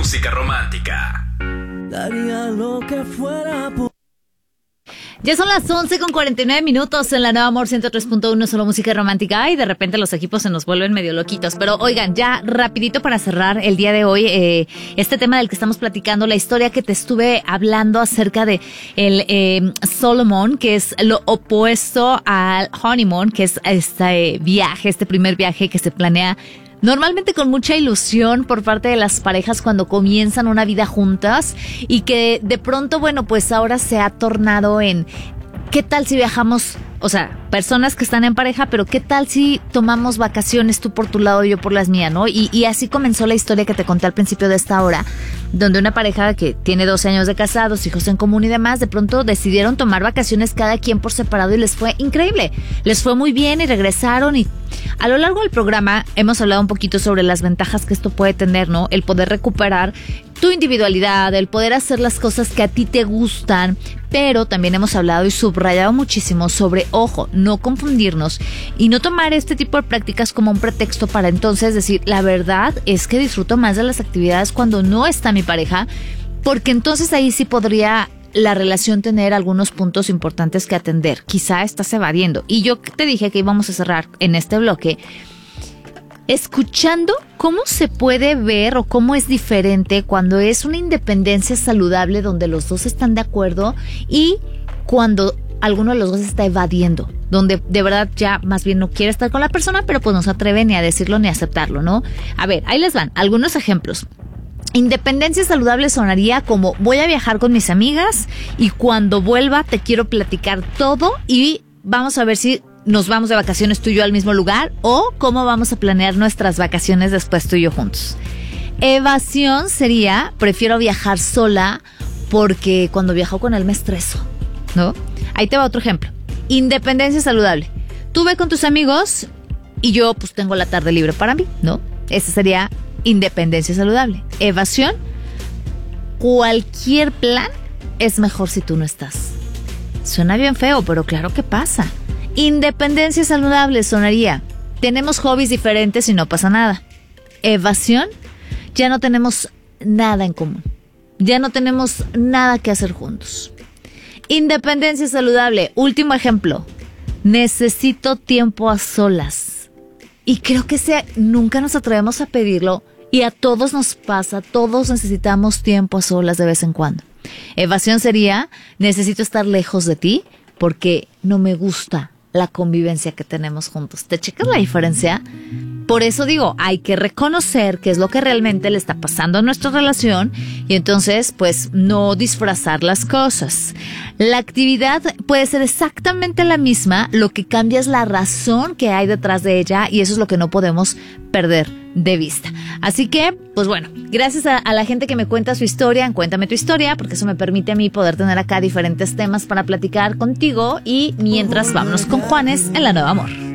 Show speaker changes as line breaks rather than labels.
música romántica.
Daría lo que fuera por...
Ya son las 11:49 en la Nueva Amor 103.1, solo música romántica. Y de repente los equipos se nos vuelven medio loquitos. Pero oigan, ya rapidito para cerrar el día de hoy, este tema del que estamos platicando, la historia que te estuve hablando acerca de el Solomon, que es lo opuesto al honeymoon, que es este viaje, este primer viaje que se planea normalmente con mucha ilusión por parte de las parejas cuando comienzan una vida juntas y que de pronto, bueno, pues ahora se ha tornado en ¿qué tal si viajamos? O sea, personas que están en pareja, pero ¿qué tal si tomamos vacaciones tú por tu lado y yo por las mías, ¿no? Y así comenzó la historia que te conté al principio de esta hora, donde una pareja que tiene 12 años de casados, hijos en común y demás, de pronto decidieron tomar vacaciones cada quien por separado y les fue increíble. Les fue muy bien y regresaron y a lo largo del programa hemos hablado un poquito sobre las ventajas que esto puede tener, ¿no? El poder recuperar tu individualidad, el poder hacer las cosas que a ti te gustan, pero también hemos hablado y subrayado muchísimo sobre, ojo, no confundirnos y no tomar este tipo de prácticas como un pretexto para entonces decir, la verdad es que disfruto más de las actividades cuando no está mi pareja, porque entonces ahí sí podría la relación tener algunos puntos importantes que atender. Quizá estás evadiendo. Y yo te dije que íbamos a cerrar en este bloque escuchando cómo se puede ver o cómo es diferente cuando es una independencia saludable donde los dos están de acuerdo y cuando alguno de los dos está evadiendo, donde de verdad ya más bien no quiere estar con la persona, pero pues no se atreve ni a decirlo ni a aceptarlo, ¿no? A ver, ahí les van algunos ejemplos. Independencia saludable sonaría como voy a viajar con mis amigas y cuando vuelva te quiero platicar todo y vamos a ver si nos vamos de vacaciones tú y yo al mismo lugar o cómo vamos a planear nuestras vacaciones después tú y yo juntos. Evasión sería prefiero viajar sola porque cuando viajo con él me estreso, ¿no? Ahí te va otro ejemplo. Independencia saludable. Tú ve con tus amigos y yo pues tengo la tarde libre para mí, ¿no? Ese sería independencia saludable. Evasión, cualquier plan es mejor si tú no estás. Suena bien feo, pero claro que pasa. Independencia saludable sonaría, tenemos hobbies diferentes y no pasa nada. Evasión, ya no tenemos nada en común. Ya no tenemos nada que hacer juntos. Independencia saludable, último ejemplo. Necesito tiempo a solas. Y creo que nunca nos atrevemos a pedirlo y a todos nos pasa, todos necesitamos tiempo a solas de vez en cuando. Evasión sería, necesito estar lejos de ti porque no me gusta la convivencia que tenemos juntos. ¿Te checas la diferencia? Por eso digo, hay que reconocer qué es lo que realmente le está pasando a nuestra relación y entonces, pues, no disfrazar las cosas. La actividad puede ser exactamente la misma, lo que cambia es la razón que hay detrás de ella y eso es lo que no podemos perder de vista. Así que, pues bueno, gracias a la gente que me cuenta su historia, cuéntame tu historia, porque eso me permite a mí poder tener acá diferentes temas para platicar contigo y mientras vámonos con Juanes en la Nueva Amor.